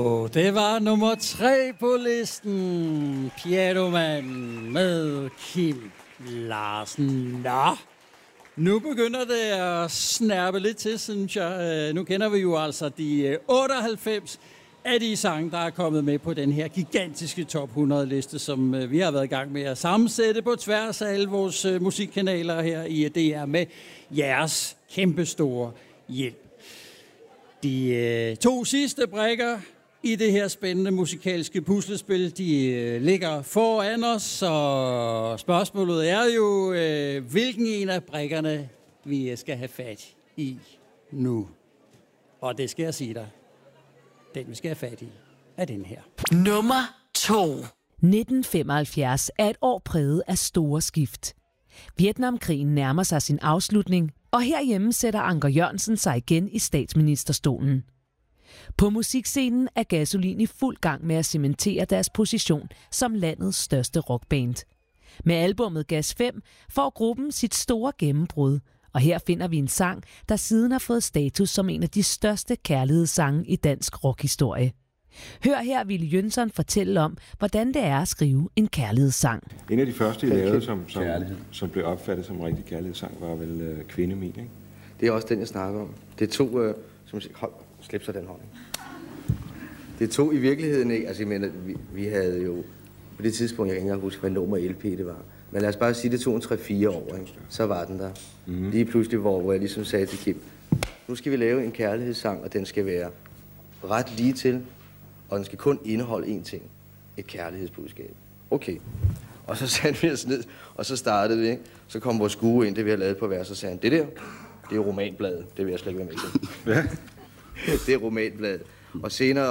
Det var nummer 3 på listen. Pianoman med Kim Larsen. Nå, nu begynder det at snærpe lidt til, synes jeg. Nu kender vi jo altså de 98 af de sange, der er kommet med på den her gigantiske top 100-liste, som vi har været i gang med at sammensætte på tværs af alle vores musikkanaler her i DR med jeres kæmpestore hjælp. De 2 sidste brikker i det her spændende musikalske puslespil, de ligger foran os, og spørgsmålet er jo, hvilken en af brikkerne vi skal have fat i nu. Og det skal jeg sige dig. Den vi skal have fat i er den her. Nummer 2. 1975 er et år præget af store skift. Vietnamkrigen nærmer sig sin afslutning, og herhjemme sætter Anker Jørgensen sig igen i statsministerstolen. På musikscenen er Gasolin i fuld gang med at cementere deres position som landets største rockband. Med albummet Gas 5 får gruppen sit store gennembrud, og her finder vi en sang, der siden har fået status som en af de største kærlighedssange i dansk rockhistorie. Hør her Willy Jønsson fortælle om, hvordan det er at skrive en kærlighedssang. En af de første, jeg lavede, som blev opfattet som en rigtig kærlighedssang, var vel Kvindemin, ikke? Det er også den, jeg snakker om. Det tog, hold, slip så den hånd. Det tog i virkeligheden ikke, altså jeg mener, vi havde jo, på det tidspunkt, jeg kan ikke engang huske, hvad nummer LP det var. Men lad os bare sige, det tog en 3-4 år, ikke? Så var den der. Lige pludselig, hvor jeg ligesom sagde til Kim, nu skal vi lave en kærlighedssang, og den skal være ret lige til, og den skal kun indeholde én ting. Et kærlighedsbudskab. Okay. Og så satte vi os ned, og så startede vi, ikke? Så kom vores guru ind, det vi havde lavet på vers, og sagde han, det der, det er romanbladet. Det vil jeg slet ikke være med til. Ja. Det er romanbladet. Og senere